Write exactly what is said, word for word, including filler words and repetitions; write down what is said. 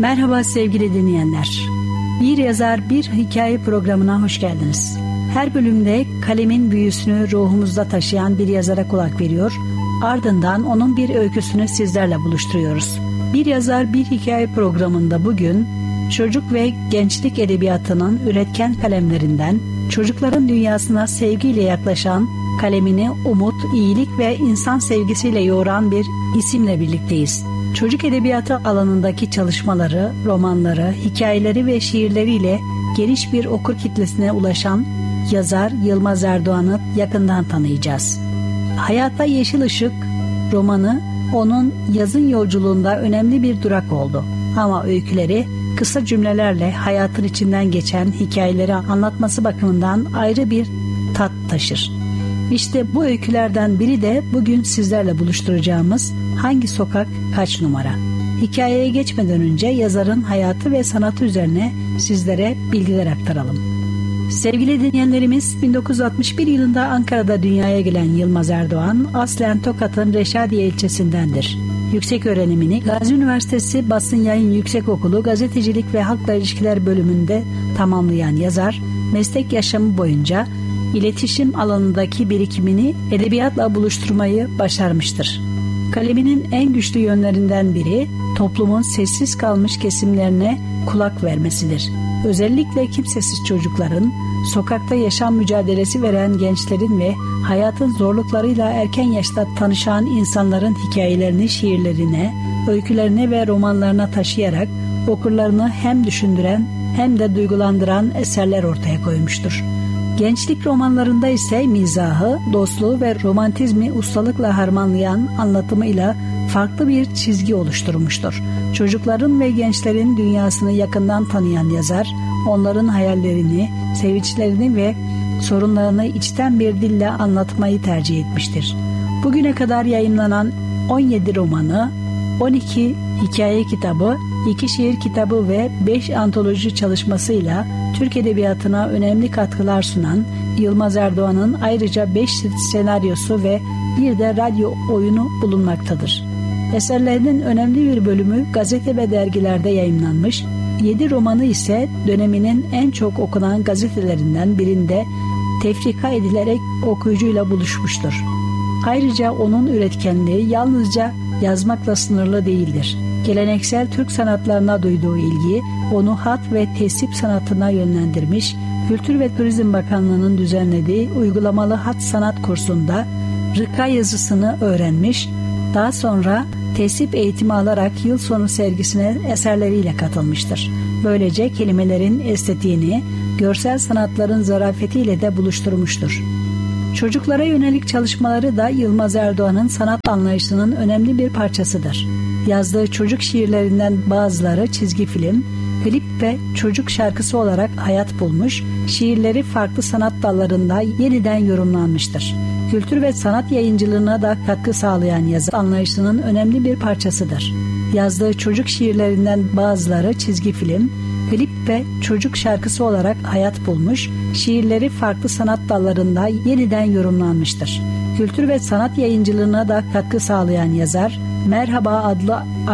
Merhaba sevgili dinleyenler. Bir Yazar Bir Hikaye programına hoş geldiniz. Her bölümde kalemin büyüsünü ruhumuzda taşıyan bir yazara kulak veriyor, ardından onun bir öyküsünü sizlerle buluşturuyoruz. Bir Yazar Bir Hikaye programında bugün çocuk ve gençlik edebiyatının üretken kalemlerinden, çocukların dünyasına sevgiyle yaklaşan, kalemini umut, iyilik ve insan sevgisiyle yoğuran bir isimle birlikteyiz. Çocuk edebiyatı alanındaki çalışmaları, romanları, hikayeleri ve şiirleriyle geniş bir okur kitlesine ulaşan yazar Yılmaz Erdoğan'ı yakından tanıyacağız. Hayatta Yeşil Işık romanı onun yazın yolculuğunda önemli bir durak oldu. Ama öyküleri kısa cümlelerle hayatın içinden geçen hikayeleri anlatması bakımından ayrı bir tat taşır. İşte bu öykülerden biri de bugün sizlerle buluşturacağımız Hangi Sokak Kaç Numara? Hikayeye geçmeden önce yazarın hayatı ve sanatı üzerine sizlere bilgiler aktaralım. Sevgili dinleyenlerimiz, bin dokuz yüz altmış bir yılında Ankara'da dünyaya gelen Yılmaz Erdoğan, aslen Tokat'ın Reşadiye ilçesindendir. Yüksek öğrenimini Gazi Üniversitesi Basın Yayın Yüksekokulu Gazetecilik ve Halkla İlişkiler bölümünde tamamlayan yazar, meslek yaşamı boyunca iletişim alanındaki birikimini edebiyatla buluşturmayı başarmıştır. Kaleminin en güçlü yönlerinden biri, toplumun sessiz kalmış kesimlerine kulak vermesidir. Özellikle kimsesiz çocukların, sokakta yaşam mücadelesi veren gençlerin ve hayatın zorluklarıyla erken yaşta tanışan insanların hikayelerini şiirlerine, öykülerine ve romanlarına taşıyarak okurlarını hem düşündüren hem de duygulandıran eserler ortaya koymuştur. Gençlik romanlarında ise mizahı, dostluğu ve romantizmi ustalıkla harmanlayan anlatımıyla farklı bir çizgi oluşturmuştur. Çocukların ve gençlerin dünyasını yakından tanıyan yazar, onların hayallerini, sevinçlerini ve sorunlarını içten bir dille anlatmayı tercih etmiştir. Bugüne kadar yayımlanan on yedi romanı, on iki hikaye kitabı, iki şiir kitabı ve beş antoloji çalışmasıyla Türk edebiyatına önemli katkılar sunan Yılmaz Erdoğan'ın ayrıca beş senaryosu ve bir de radyo oyunu bulunmaktadır. Eserlerinin önemli bir bölümü gazete ve dergilerde yayımlanmış, yedi romanı ise döneminin en çok okunan gazetelerinden birinde tefrika edilerek okuyucuyla buluşmuştur. Ayrıca onun üretkenliği yalnızca yazmakla sınırlı değildir. Geleneksel Türk sanatlarına duyduğu ilgi onu hat ve tesip sanatına yönlendirmiş, Kültür ve Turizm Bakanlığı'nın düzenlediği uygulamalı hat sanat kursunda rıka yazısını öğrenmiş, daha sonra tesip eğitimi alarak yıl sonu sergisine eserleriyle katılmıştır. Böylece kelimelerin estetiğini, görsel sanatların zarafetiyle de buluşturmuştur. Çocuklara yönelik çalışmaları da Yılmaz Erdoğan'ın sanat anlayışının önemli bir parçasıdır. Yazdığı çocuk şiirlerinden bazıları çizgi film, klip ve çocuk şarkısı olarak hayat bulmuş, şiirleri farklı sanat dallarında yeniden yorumlanmıştır. Kültür ve sanat yayıncılığına da katkı sağlayan yazar anlayışının önemli bir parçasıdır. Yazdığı çocuk şiirlerinden bazıları çizgi film, klip ve çocuk şarkısı olarak hayat bulmuş, şiirleri farklı sanat dallarında yeniden yorumlanmıştır. Kültür ve sanat yayıncılığına da katkı sağlayan yazar, Merhaba adlı